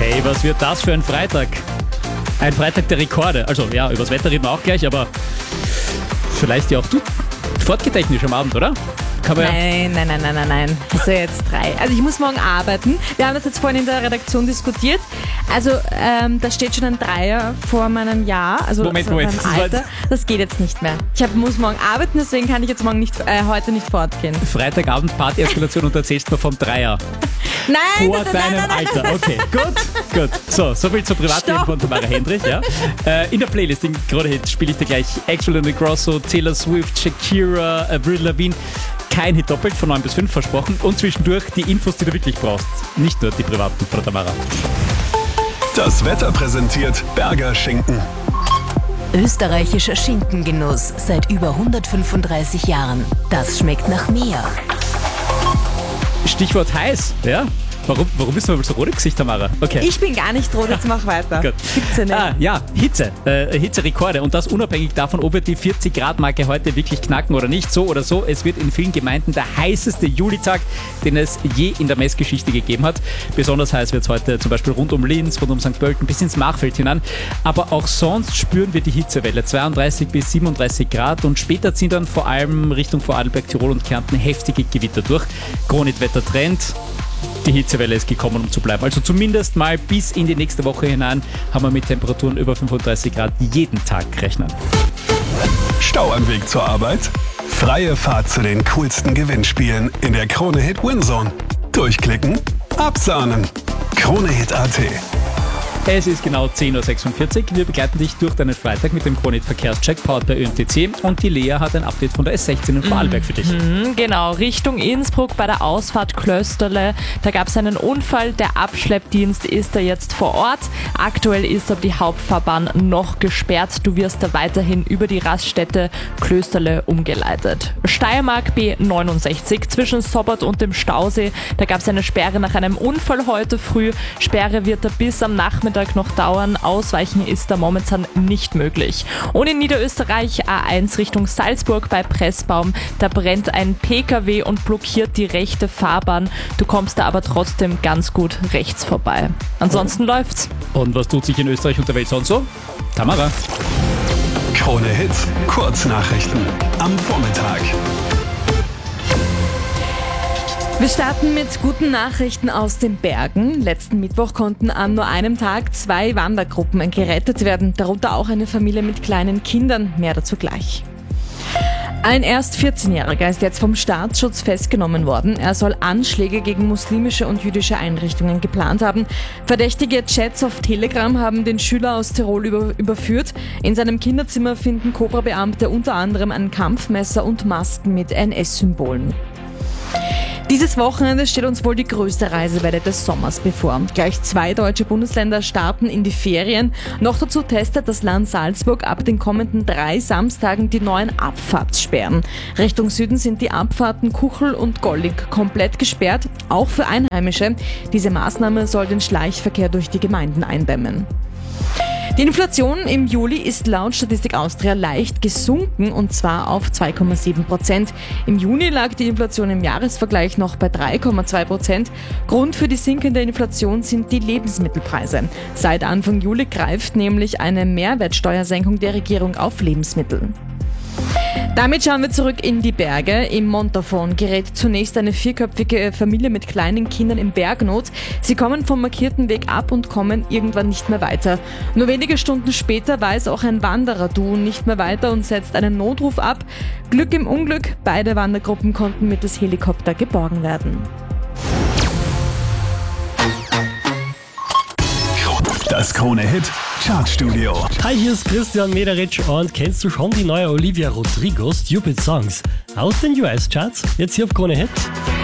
Hey, was wird das für ein Freitag? Ein Freitag der Rekorde. Also ja, übers Wetter reden wir auch gleich, aber vielleicht ja auch du fortgetechnisch am Abend, oder? Nein. Also jetzt 3. Also ich muss morgen arbeiten. Wir haben das jetzt vorhin in der Redaktion diskutiert. Also da steht schon ein 3er vor meinem Jahr, also Moment. meinem Alter. Das geht jetzt nicht mehr. Ich muss morgen arbeiten, deswegen kann ich jetzt morgen heute nicht fortgehen. Freitagabend Party-Eskalation und erzählst mir vom 3er. Nein! Vor deinem Alter. Okay, gut. So viel zum Privatleben von Tamara Hendrich. Ja. In der Playlist, in Krone-Hit, spiele ich dir gleich Axel and Grosso, Taylor Swift, Shakira, Avril Lavigne. Kein Hit doppelt von 9 bis 5 versprochen. Und zwischendurch die Infos, die du wirklich brauchst. Nicht nur die privaten von Tamara. Das Wetter präsentiert Berger Schinken. Österreichischer Schinkengenuss seit über 135 Jahren. Das schmeckt nach mehr. Stichwort heiß, ja? Warum bist du so rot im Gesicht, Tamara? Okay. Ich bin gar nicht rot, jetzt mach weiter. Gut. Gibt's ja nicht. Ja, Hitze. Hitzerekorde. Und das unabhängig davon, ob wir die 40-Grad-Marke heute wirklich knacken oder nicht. So oder so, es wird in vielen Gemeinden der heißeste Julitag, den es je in der Messgeschichte gegeben hat. Besonders heiß wird es heute zum Beispiel rund um Linz, rund um St. Pölten bis ins Machfeld hinein. Aber auch sonst spüren wir die Hitzewelle. 32 bis 37 Grad und später ziehen dann vor allem Richtung Vorarlberg, Tirol und Kärnten heftige Gewitter durch. Krone-Hit-Wetter trennt. Die Hitzewelle ist gekommen, um zu bleiben. Also zumindest mal bis in die nächste Woche hinein haben wir mit Temperaturen über 35 Grad jeden Tag rechnen. Stau am Weg zur Arbeit? Freie Fahrt zu den coolsten Gewinnspielen in der Krone-Hit Winzone. Durchklicken, absahnen. Krone-Hit.at. Es ist genau 10.46 Uhr. Wir begleiten dich durch deinen Freitag mit dem Krone-Hit Verkehrscheck, powered bei ÖMTC. Und die Lea hat ein Update von der S16 in Vorarlberg für dich. Genau, Richtung Innsbruck bei der Ausfahrt Klösterle. Da gab es einen Unfall. Der Abschleppdienst ist da jetzt vor Ort. Aktuell ist aber die Hauptfahrbahn noch gesperrt. Du wirst da weiterhin über die Raststätte Klösterle umgeleitet. Steiermark B69 zwischen Sobbert und dem Stausee. Da gab es eine Sperre nach einem Unfall heute früh. Sperre wird da bis am Nachmittag noch dauern. Ausweichen ist da momentan nicht möglich. Und in Niederösterreich A1 Richtung Salzburg bei Pressbaum. Da brennt ein PKW und blockiert die rechte Fahrbahn. Du kommst da aber trotzdem ganz gut rechts vorbei. Ansonsten läuft's. Und was tut sich in Österreich und der Welt sonst so? Tamara. Krone-Hit, Kurznachrichten am Vormittag. Wir starten mit guten Nachrichten aus den Bergen. Letzten Mittwoch konnten an nur einem Tag 2 Wandergruppen gerettet werden, darunter auch eine Familie mit kleinen Kindern. Mehr dazu gleich. Ein erst 14-Jähriger ist jetzt vom Staatsschutz festgenommen worden. Er soll Anschläge gegen muslimische und jüdische Einrichtungen geplant haben. Verdächtige Chats auf Telegram haben den Schüler aus Tirol überführt. In seinem Kinderzimmer finden Cobra-Beamte unter anderem ein Kampfmesser und Masken mit NS-Symbolen. Dieses Wochenende steht uns wohl die größte Reisewelle des Sommers bevor. Gleich 2 deutsche Bundesländer starten in die Ferien. Noch dazu testet das Land Salzburg ab den kommenden 3 Samstagen die neuen Abfahrtssperren. Richtung Süden sind die Abfahrten Kuchel und Gollig komplett gesperrt, auch für Einheimische. Diese Maßnahme soll den Schleichverkehr durch die Gemeinden eindämmen. Die Inflation im Juli ist laut Statistik Austria leicht gesunken und zwar auf 2,7%. Im Juni lag die Inflation im Jahresvergleich noch bei 3,2%. Grund für die sinkende Inflation sind die Lebensmittelpreise. Seit Anfang Juli greift nämlich eine Mehrwertsteuersenkung der Regierung auf Lebensmittel. Damit schauen wir zurück in die Berge. Im Montafon gerät zunächst eine 4-köpfige Familie mit kleinen Kindern in Bergnot. Sie kommen vom markierten Weg ab und kommen irgendwann nicht mehr weiter. Nur wenige Stunden später weiß auch ein Wanderer-Duo nicht mehr weiter und setzt einen Notruf ab. Glück im Unglück, beide Wandergruppen konnten mittels Helikopter geborgen werden. Das Krone-Hit Chartstudio. Hi, hier ist Christian Mederitsch und kennst du schon die neue Olivia Rodrigo Stupid Songs aus den US-Charts? Jetzt hier auf Krone Hit.